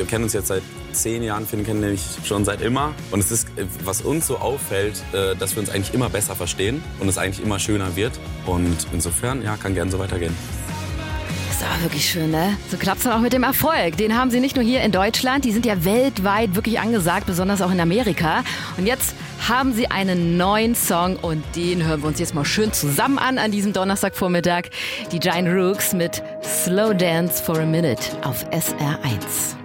wir kennen uns jetzt seit 10 Jahren, Finn kenne ich schon seit immer. Und es ist, was uns so auffällt, dass wir uns eigentlich immer besser verstehen und es eigentlich immer schöner wird. Und insofern, ja, kann gerne so weitergehen. Das ist aber wirklich schön, ne? So klappt's dann auch mit dem Erfolg. Den haben sie nicht nur hier in Deutschland, die sind ja weltweit wirklich angesagt, besonders auch in Amerika. Und jetzt haben sie einen neuen Song und den hören wir uns jetzt mal schön zusammen an diesem Donnerstagvormittag. Die Giant Rooks mit Slow Dance for a Minute auf SR1.